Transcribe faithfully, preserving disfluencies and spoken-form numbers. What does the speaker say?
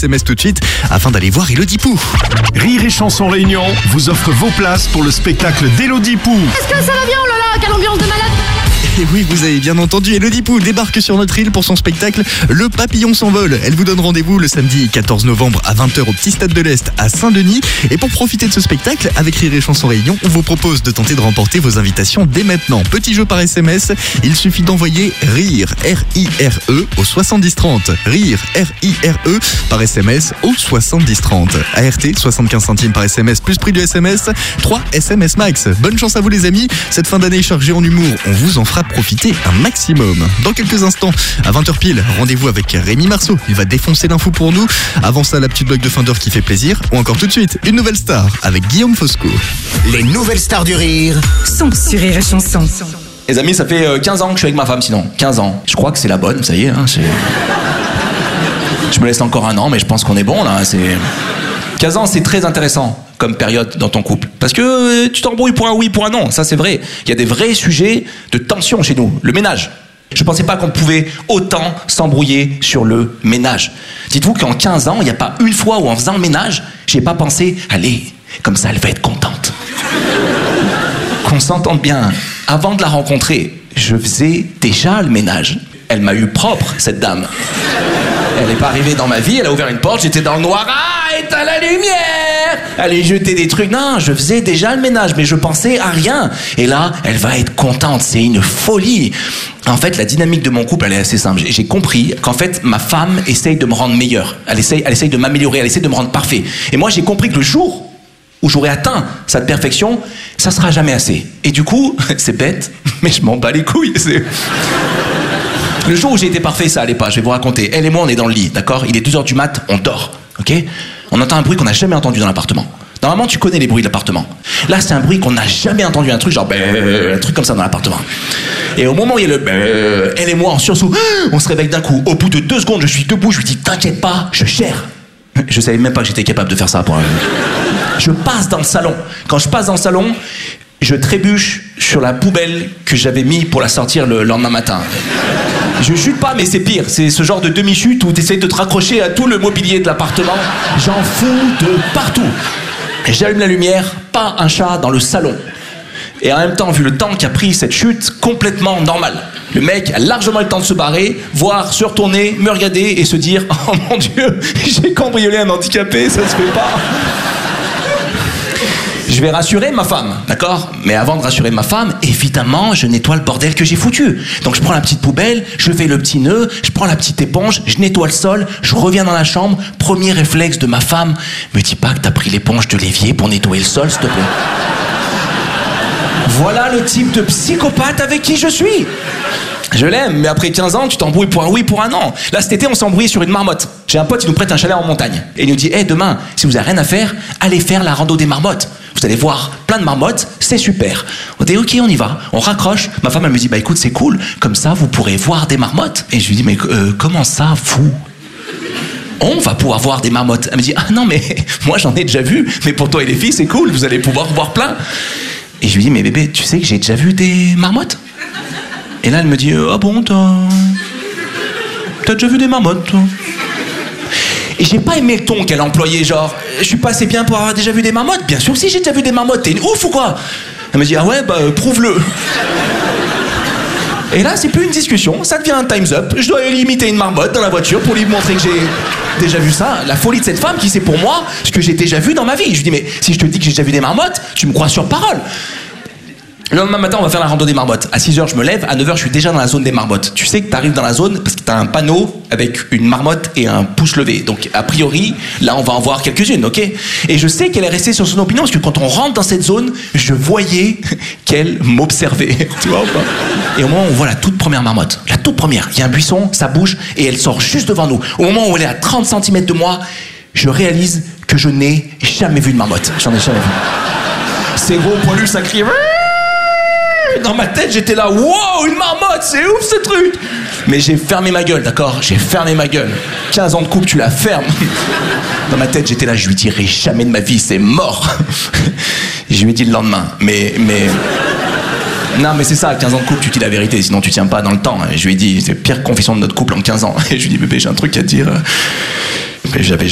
S M S tout de suite afin d'aller voir Elodie Pou. Rire et Chanson Réunion vous offre vos places pour le spectacle d'Elodie Pou. Est-ce que ça va bien, oh là là, quelle ambiance de malade! Et oui, vous avez bien entendu, Elodie Pou débarque sur notre île pour son spectacle Le Papillon s'envole. Elle vous donne rendez-vous le samedi quatorze novembre à vingt heures au Petit Stade de l'Est à Saint-Denis. Et pour profiter de ce spectacle, avec Rire et Chanson Réunion, on vous propose de tenter de remporter vos invitations dès maintenant. Petit jeu par S M S, il suffit d'envoyer RIRE, R I R E, au soixante-dix trente. RIRE, R I R E, par S M S au soixante-dix trente. A R T, soixante-quinze centimes par S M S, plus prix du S M S, trois S M S max. Bonne chance à vous les amis, cette fin d'année chargée en humour, on vous en fera profiter un maximum. Dans quelques instants, à vingt heures pile, rendez-vous avec Rémi Marceau. Il va défoncer l'info pour nous. Avant ça, la petite blague de fin d'heure qui fait plaisir. Ou encore tout de suite, une nouvelle star avec Guillaume Fosco. Les nouvelles stars du rire sont sur Rire et Chanson. Les amis, ça fait quinze ans que je suis avec ma femme, sinon. quinze ans. Je crois que c'est la bonne, ça y est. Hein, c'est... Je me laisse encore un an, mais je pense qu'on est bon, là. C'est... quinze ans, c'est très intéressant comme période dans ton couple. Parce que tu t'embrouilles pour un oui, pour un non. Ça, c'est vrai. Il y a des vrais sujets de tension chez nous. Le ménage. Je pensais pas qu'on pouvait autant s'embrouiller sur le ménage. Dites-vous qu'en quinze ans, il n'y a pas une fois où en faisant le ménage, j'ai pas pensé, allez, comme ça, elle va être contente. Qu'on s'entende bien. Avant de la rencontrer, je faisais déjà le ménage. Elle m'a eu propre, cette dame. Elle n'est pas arrivée dans ma vie, elle a ouvert une porte, j'étais dans le noir. Ah, éteins la lumière! Allez jeter des trucs. Non, je faisais déjà le ménage, mais je pensais à rien. Et là, elle va être contente, c'est une folie. En fait, la dynamique de mon couple, elle est assez simple. J'ai compris qu'en fait, ma femme essaye de me rendre meilleur. Elle essaye, elle essaye de m'améliorer, elle essaye de me rendre parfait. Et moi, j'ai compris que le jour où j'aurai atteint cette perfection, ça sera jamais assez. Et du coup, c'est bête, mais je m'en bats les couilles. C'est... Le jour où j'ai été parfait, ça allait pas, je vais vous raconter. Elle et moi, on est dans le lit, d'accord? Il est deux heures du mat, on dort, ok? On entend un bruit qu'on n'a jamais entendu dans l'appartement. Normalement, tu connais les bruits de l'appartement. Là, c'est un bruit qu'on n'a jamais entendu, un truc genre... un truc comme ça dans l'appartement. Et au moment où il y a le... elle et moi, en sursaut, on se réveille d'un coup. Au bout de deux secondes, je suis debout, je lui dis, t'inquiète pas, je gère. Je savais même pas que j'étais capable de faire ça pour un... Je passe dans le salon. Quand je passe dans le salon, je trébuche sur la poubelle que j'avais mis pour la sortir le lendemain matin. Je chute pas, mais c'est pire. C'est ce genre de demi-chute où tu essaies de te raccrocher à tout le mobilier de l'appartement. J'en fous de partout. Et j'allume la lumière, pas un chat dans le salon. Et en même temps, vu le temps qu'a pris cette chute, complètement normal. Le mec a largement le temps de se barrer, voire se retourner, me regarder et se dire « Oh mon Dieu, j'ai cambriolé un handicapé, ça se fait pas !» Je vais rassurer ma femme, d'accord? Mais avant de rassurer ma femme, évidemment, je nettoie le bordel que j'ai foutu. Donc je prends la petite poubelle, je fais le petit nœud, je prends la petite éponge, je nettoie le sol, je reviens dans la chambre. Premier réflexe de ma femme, me dis pas que t'as pris l'éponge de l'évier pour nettoyer le sol, s'il te plaît. Voilà le type de psychopathe avec qui je suis. Je l'aime, mais après quinze ans, tu t'embrouilles pour un oui, pour un non. Là, cet été, on s'est embrouillé sur une marmotte. J'ai un pote, il nous prête un chalet en montagne. Et il nous dit, hé, hey, demain, si vous avez rien à faire, allez faire la rando des marmottes. Vous allez voir plein de marmottes, c'est super. On dit, ok, on y va. On raccroche. Ma femme, elle me dit, bah écoute, c'est cool. Comme ça, vous pourrez voir des marmottes. Et je lui dis, mais euh, comment ça, vous? On va pouvoir voir des marmottes. Elle me dit, ah non, mais moi, j'en ai déjà vu. Mais pour toi et les filles, c'est cool. Vous allez pouvoir voir plein. Et je lui dis, mais bébé, tu sais que j'ai déjà vu des marmottes? Et là, elle me dit, ah bon, t'as... T'as déjà vu des marmottes, toi? Et j'ai pas aimé le ton qu'elle employait, genre, je suis pas assez bien pour avoir déjà vu des marmottes. Bien sûr que si, j'ai déjà vu des marmottes. T'es une ouf ou quoi? Elle me dit, ah ouais, bah, euh, prouve-le. Et là, c'est plus une discussion, ça devient un time's up. Je dois aller imiter une marmotte dans la voiture pour lui montrer que j'ai déjà vu ça. La folie de cette femme qui sait pour moi ce que j'ai déjà vu dans ma vie. Je lui dis, mais si je te dis que j'ai déjà vu des marmottes, tu me crois sur parole. Le lendemain matin, on va faire la rando des marmottes. À six heures, je me lève. À neuf heures, je suis déjà dans la zone des marmottes. Tu sais que tu arrives dans la zone parce que tu as un panneau avec une marmotte et un pouce levé. Donc, a priori, là, on va en voir quelques-unes, ok? Et je sais qu'elle est restée sur son opinion parce que quand on rentre dans cette zone, je voyais qu'elle m'observait. Tu vois ou pas? Et au moment où on voit la toute première marmotte, la toute première, il y a un buisson, ça bouge et elle sort juste devant nous. Au moment où elle est à trente centimètres de moi, je réalise que je n'ai jamais vu de marmotte. J'en ai jamais vu. C'est gros poilu, ça crie... Dans ma tête, j'étais là, wow, une marmotte, c'est ouf ce truc. Mais j'ai fermé ma gueule, d'accord? J'ai fermé ma gueule. quinze ans de couple, tu la fermes. Dans ma tête, j'étais là, je lui dirai jamais de ma vie, c'est mort. Je lui ai dit le lendemain, mais... mais... Non, mais c'est ça, quinze ans de couple, tu dis la vérité, sinon tu tiens pas dans le temps. Et je lui ai dit, c'est la pire confession de notre couple en quinze ans. Et je lui ai dit, bébé, j'ai un truc à te dire. Mais j'avais